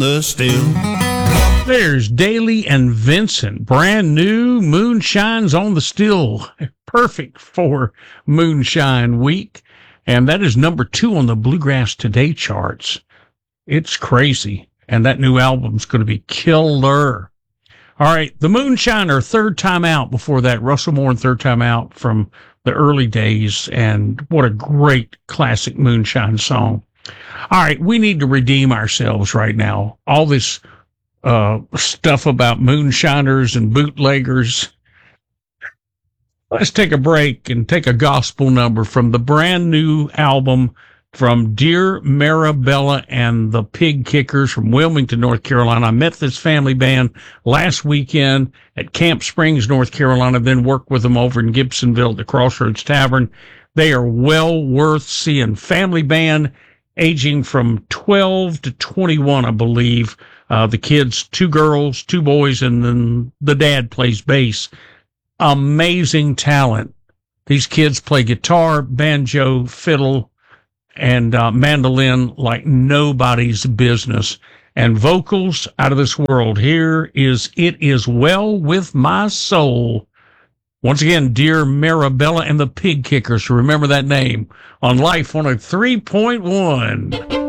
the still. There's Daly and Vincent, brand new Moonshine's on the Still. Perfect for Moonshine Week. And that is number 2 on the Bluegrass Today charts. It's crazy. And that new album's going to be killer. All right, the Moonshiner, third time out before that. Russell Moore, third time out from the early days. And what a great classic Moonshine song. All right, we need to redeem ourselves right now. All this stuff about moonshiners and bootleggers. Let's take a break and take a gospel number from the brand new album from Dear Marabella and the Pig Kickers from Wilmington, North Carolina. I met this family band last weekend at Camp Springs, North Carolina, then worked with them over in Gibsonville at the Crossroads Tavern. They are well worth seeing. Family band aging from 12 to 21, I believe. The kids, 2 girls, 2 boys, and then the dad plays bass. Amazing talent. These kids play guitar, banjo, fiddle, and mandolin like nobody's business. And vocals out of this world. Here is It Is Well With My Soul. Once again, Dear Marabella and the Pig Kickers. Remember that name on Life 103.1.